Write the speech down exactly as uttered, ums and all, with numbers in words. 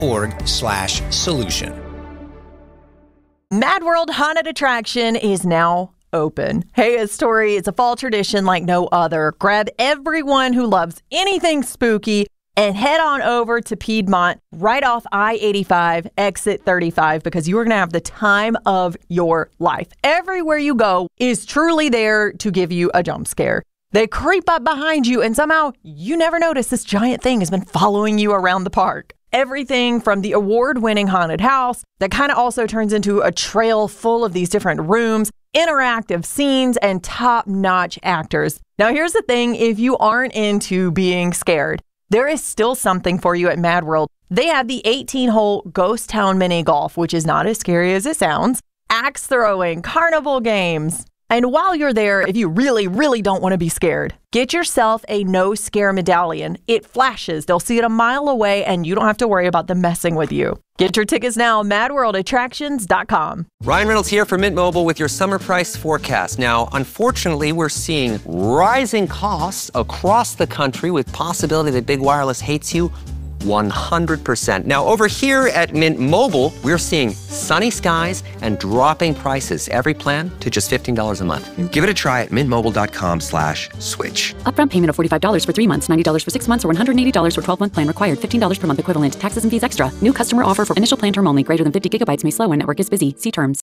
org slash solution. Mad World Haunted Attraction is now open. Hey, Astoria, it's a fall tradition like no other. Grab everyone who loves anything spooky and head on over to Piedmont right off I eighty-five, exit thirty-five, because you are going to have the time of your life. Everywhere you go is truly there to give you a jump scare. They creep up behind you and somehow you never notice this giant thing has been following you around the park. Everything from the award-winning haunted house that kind of also turns into a trail full of these different rooms, interactive scenes, and top-notch actors. Now, here's the thing. If you aren't into being scared, there is still something for you at Mad World. They have the eighteen-hole Ghost Town Mini Golf, which is not as scary as it sounds, axe throwing, carnival games. And while you're there, if you really, really don't want to be scared, get yourself a no scare medallion. It flashes. They'll see it a mile away, and you don't have to worry about them messing with you. Get your tickets now, mad world attractions dot com. Ryan Reynolds here for Mint Mobile with your summer price forecast. Now, unfortunately, we're seeing rising costs across the country with possibility that big wireless hates you one hundred percent. Now, over here at Mint Mobile, we're seeing sunny skies and dropping prices. Every plan to just fifteen dollars a month. Give it a try at mintmobile.com slash switch. Upfront payment of forty-five dollars for three months, ninety dollars for six months, or one hundred eighty dollars for twelve-month plan required. fifteen dollars per month equivalent. Taxes and fees extra. New customer offer for initial plan term only. Greater than fifty gigabytes may slow when network is busy. See terms.